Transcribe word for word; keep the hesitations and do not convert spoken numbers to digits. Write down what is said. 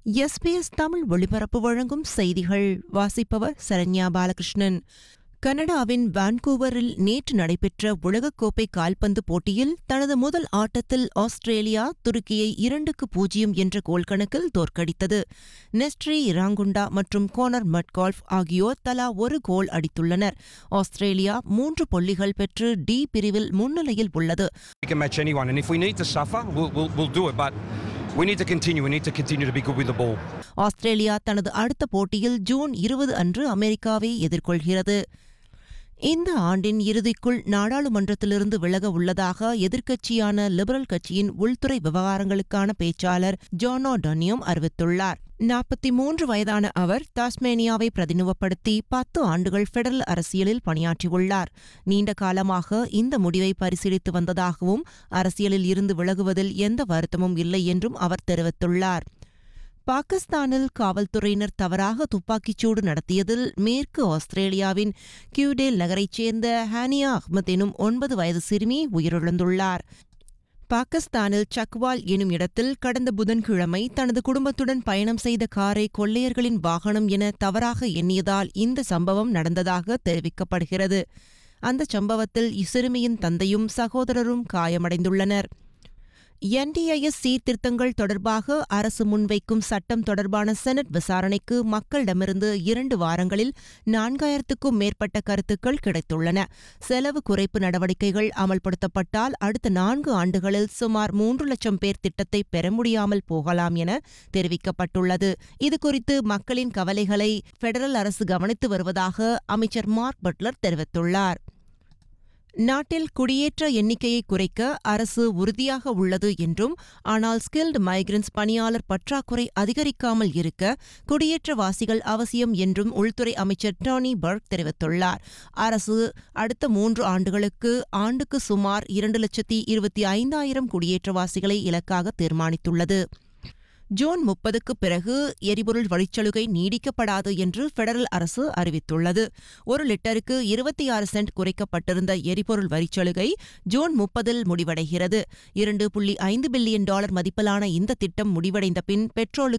SBS Tamil ஒளிபரப்பு வழங்கும் செய்திகள். வாசிப்பவர் சரண்யா பாலகிருஷ்ணன். கனடாவின் வான்கூவரில் நேற்று நடைபெற்ற உலகக்கோப்பை கால்பந்து போட்டியில் தனது முதல் ஆட்டத்தில் ஆஸ்திரேலியா துருக்கியை இரண்டுக்கு பூஜ்ஜியம் என்ற கோல் கணக்கில் தோற்கடித்தது. நெஸ்ட்ரி இராங்குண்டா மற்றும் கோனர் மட்கால்ஃப் ஆகியோர் தலா ஒரு கோல் அடித்துள்ளனர். ஆஸ்திரேலியா மூன்று புள்ளிகள் பெற்று டி பிரிவில் முன்னிலையில் உள்ளது. We can match anyone, and if we need to suffer, we'll, we'll, we'll do it, but we need to continue. We need to continue to be good with the ball. Australia தனது அடுத்த போட்டியில் June இருபது அன்று அமெரிக்காவை எதிர்கொள்கிறது. இந்த ஆண்டின் இறுதிக்குள் நாடாளுமன்றத்திலிருந்து விலக உள்ளதாக எதிர்க்கட்சியான லிபரல் கட்சியின் உள்துறை விவகாரங்களுக்கான பேச்சாளர் ஜான் ஓடோனியம் அறிவித்துள்ளார். நாற்பத்தி மூன்று வயதான அவர் தாஸ்மேனியாவை பிரதிநிதித்துவப்படுத்தி பத்து ஆண்டுகள் பெடரல் அரசியலில் பணியாற்றியுள்ளார். நீண்ட காலமாக இந்த முடிவை பரிசீலித்து வந்ததாகவும் அரசியலில் இருந்து விலகுவதில் எந்த வருத்தமும் இல்லை என்றும் அவர் தெரிவித்துள்ளார். பாகிஸ்தானில் காவல்துறையினர் தவறாக துப்பாக்கிச்சூடு நடத்தியதில் மேற்கு ஆஸ்திரேலியாவின் கியூடேல் நகரைச் சேர்ந்த ஹானியா அஹ்மத் எனும் ஒன்பது வயது சிறுமி உயிரிழந்துள்ளார். பாகிஸ்தானில் சக்வால் எனும் இடத்தில் கடந்த புதன்கிழமை தனது குடும்பத்துடன் பயணம் செய்த காரை கொள்ளையர்களின் வாகனம் என தவறாக எண்ணியதால் இந்த சம்பவம் நடந்ததாக தெரிவிக்கப்படுகிறது. அந்த சம்பவத்தில் இச்சிறுமியின் தந்தையும் சகோதரரும் காயமடைந்துள்ளனர். என்டிஐஎஸ் சீர்திருத்தங்கள் தொடர்பாக அரசு முன்வைக்கும் சட்டம் தொடர்பான செனட் விசாரணைக்கு மக்களிடமிருந்து இரண்டு வாரங்களில் நான்காயிரத்துக்கும் மேற்பட்ட கருத்துக்கள் கிடைத்துள்ளன. செலவு குறைப்பு நடவடிக்கைகள் அமல்படுத்தப்பட்டால் அடுத்த நான்கு ஆண்டுகளில் சுமார் மூன்று லட்சம் பேர் திட்டத்தை பெற முடியாமல் போகலாம் என தெரிவிக்கப்பட்டுள்ளது. இதுகுறித்து மக்களின் கவலைகளை பெடரல் அரசு கவனித்து வருவதாக அமைச்சர் மார்க் பட்லர் தெரிவித்துள்ளார். நாட்டில் குடியேற்ற எண்ணிக்கையை குறைக்க அரசு உறுதியாக உள்ளது என்றும், ஆனால் ஸ்கில்டு மைக்ரன்ட்ஸ் பணியாளர் பற்றாக்குறை அதிகரிக்காமல் இருக்க குடியேற்றவாசிகள் அவசியம் என்றும் உள்துறை அமைச்சர் டோனி பர்க் தெரிவித்துள்ளார். அரசு அடுத்த மூன்று ஆண்டுகளுக்கு ஆண்டுக்கு சுமார் இரண்டு லட்சத்தி இருபத்தி ஐந்தாயிரம் குடியேற்றவாசிகளை இலக்காக தீர்மானித்துள்ளது. ஜூன் முப்பதுக்கு பிறகு எரிபொருள் வழிச்சலுகை நீடிக்கப்படாது என்று பெடரல் அரசு அறிவித்துள்ளது. ஒரு லிட்டருக்கு இருபத்தி ஆறு சென்ட் குறைக்கப்பட்டிருந்த எரிபொருள் வரிச்சலுகை ஜூன் முப்பதில் முடிவடைகிறது. இரண்டு புள்ளி ஐந்து பில்லியன் டாலர் மதிப்பிலான இந்த திட்டம் முடிவடைந்த பின் பெட்ரோலுக்கு